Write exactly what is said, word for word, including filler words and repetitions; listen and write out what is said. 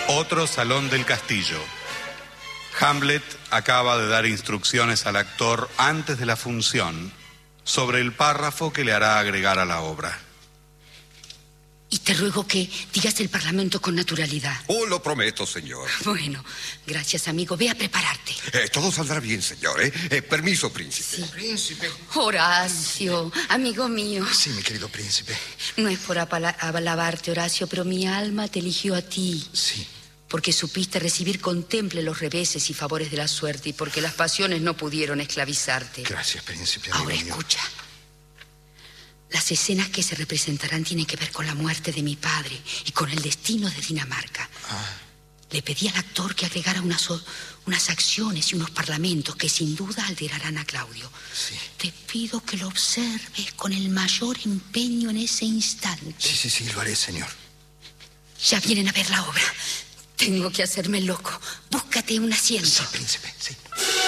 Otro salón del castillo. Hamlet acaba de dar instrucciones al actor antes de la función sobre el párrafo que le hará agregar a la obra. Y te ruego que digas el parlamento con naturalidad. Oh, lo prometo, señor. Bueno, gracias, amigo. Ve a prepararte. Eh, todo saldrá bien, señor, ¿eh? eh permiso, príncipe. Sí. Príncipe. Horacio, amigo mío. Sí, mi querido príncipe. No es por apala- alabarte, Horacio, pero mi alma te eligió a ti. Sí. Porque supiste recibir con temple los reveses y favores de la suerte y porque las pasiones no pudieron esclavizarte. Gracias, príncipe, amigo Ahora mío. escucha. Las escenas que se representarán tienen que ver con la muerte de mi padre y con el destino de Dinamarca. Ah. Le pedí al actor que agregara unas, unas acciones y unos parlamentos que sin duda alterarán a Claudio. Sí. Te pido que lo observes con el mayor empeño en ese instante. Sí, sí, sí, lo haré, señor. Ya vienen a ver la obra. Tengo que hacerme loco. Búscate un asiento. Sí, príncipe, sí.